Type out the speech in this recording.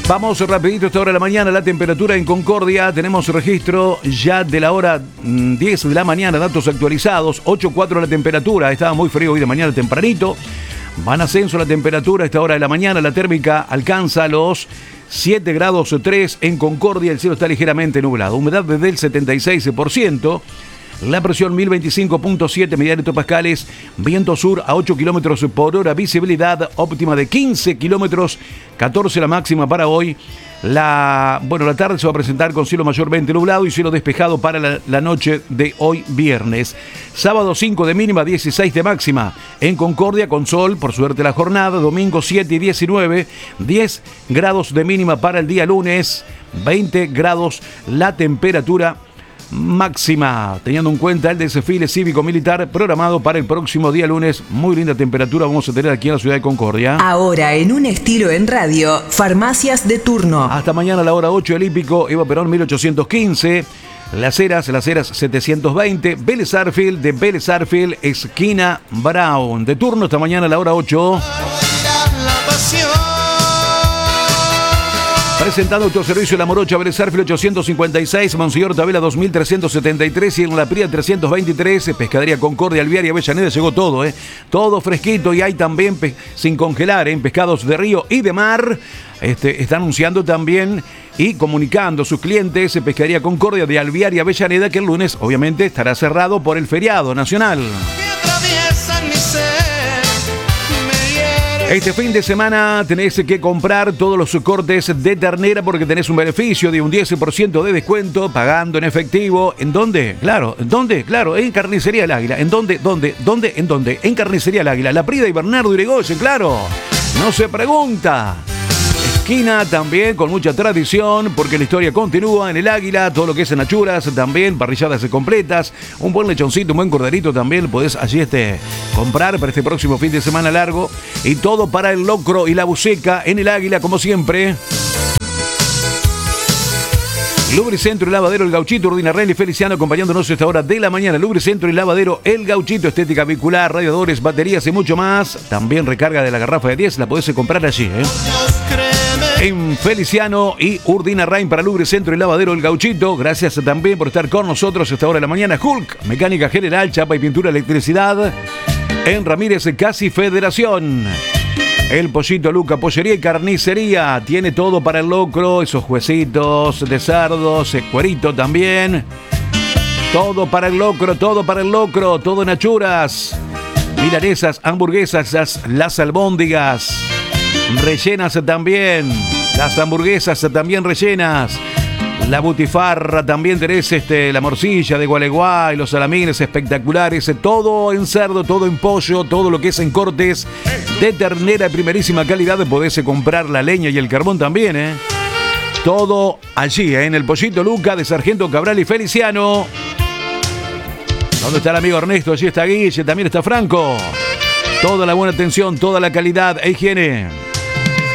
Vamos rapidito a esta hora de la mañana, la temperatura en Concordia, tenemos registro ya de la hora 10 de la mañana, datos actualizados, 8.4 la temperatura, estaba muy frío hoy de mañana tempranito, va en ascenso la temperatura a esta hora de la mañana, la térmica alcanza los 7 grados 3 en Concordia, el cielo está ligeramente nublado, humedad desde el 76%, la presión 1025.7 medidas hectopascales, viento sur a 8 kilómetros por hora, visibilidad óptima de 15 kilómetros, 14 la máxima para hoy. La tarde se va a presentar con cielo mayormente nublado y cielo despejado para la noche de hoy viernes. Sábado 5 de mínima, 16 de máxima. En Concordia con sol, por suerte la jornada. Domingo 7 y 19, 10 grados de mínima para el día lunes, 20 grados la temperatura máxima, teniendo en cuenta el desfile cívico-militar programado para el próximo día lunes. Muy linda temperatura vamos a tener aquí en la ciudad de Concordia. Ahora en un estilo en radio, farmacias de turno. Hasta mañana a la hora 8 el hípico, Eva Perón 1815, Las Heras 720, Vélez Sarsfield de Vélez Sarsfield, esquina Brown. De turno hasta mañana a la hora 8. Presentando autoservicio La Morocha, Vélez Sarsfield 856, Monseñor Tabela 2373 y en La Pría 323, Pescadería Concordia, Alviaria, Avellaneda, llegó todo, todo fresquito y hay también sin congelar, pescados de río y de mar. Está anunciando también y comunicando a sus clientes Pescadería Concordia de Alviaria, Avellaneda, que el lunes obviamente estará cerrado por el feriado nacional. Este fin de semana tenés que comprar todos los cortes de ternera porque tenés un beneficio de un 10% de descuento pagando en efectivo. ¿En dónde? Claro, ¿en dónde? Claro, en Carnicería El Águila. ¿En dónde? ¿Dónde? ¿En dónde? En Carnicería El Águila. La Prida y Bernardo Irigoyen, claro. No se pregunta. Esquina también con mucha tradición porque la historia continúa en El Águila, todo lo que es en achuras también, parrilladas completas, un buen lechoncito, un buen corderito también podés allí comprar para este próximo fin de semana largo y todo para el locro y la buceca en El Águila como siempre. Lubricentro y Lavadero El Gauchito, Urdinarrel y Feliciano acompañándonos a esta hora de la mañana. Lubricentro y Lavadero El Gauchito, estética vehicular, radiadores, baterías y mucho más. También recarga de la garrafa de 10, la podés comprar allí, en Feliciano y Urdinarrain para Lubricentro y Lavadero El Gauchito. Gracias también por estar con nosotros a esta hora de la mañana. Hulk, mecánica general, chapa y pintura, electricidad. En Ramírez Casi Federación. El Pollito Luca, pollería y carnicería. Tiene todo para el locro, esos huesitos de cerdos, cuerito también. Todo para el locro, todo en achuras. Milanesas, hamburguesas, las albóndigas. Rellenas también. Las hamburguesas también rellenas. La butifarra, también tenés la morcilla de Gualeguay, los salamines espectaculares, todo en cerdo, todo en pollo, todo lo que es en cortes de ternera de primerísima calidad. Podés comprar la leña y el carbón también, Todo allí, en el Pollito Luca de Sargento Cabral y Feliciano. ¿Dónde está el amigo Ernesto? Allí está Guille, también está Franco. Toda la buena atención, toda la calidad e higiene.